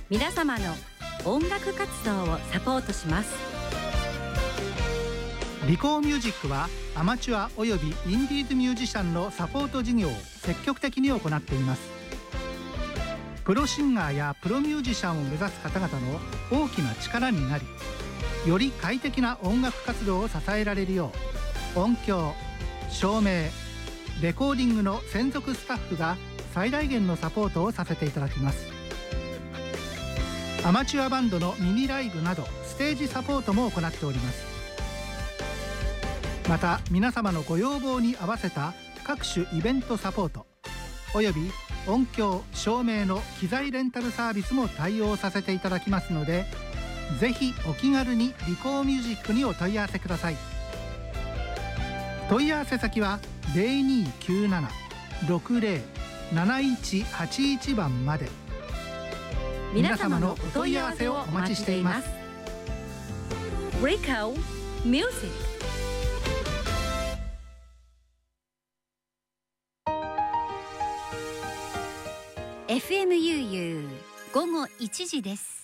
皆様の音楽活動をサポートします。 リコーミュージックはアマチュアおよびインディーズミュージシャンのサポート事業を積極的に行っています。プロシンガーやプロミュージシャンを目指す方々の大きな力になり、より快適な音楽活動を支えられるよう、音響、照明、レコーディングの専属スタッフが最大限のサポートをさせていただきます。アマチュアバンドのミニライブなどステージサポートも行っております。また皆様のご要望に合わせた各種イベントサポートおよび音響照明の機材レンタルサービスも対応させていただきますので、ぜひお気軽にリコーミュージックにお問い合わせください。問い合わせ先は 0297-60-7181 番まで。皆様のお問い合わせをお待ちしています。 リコーミュージック。FMUU 午後1時です。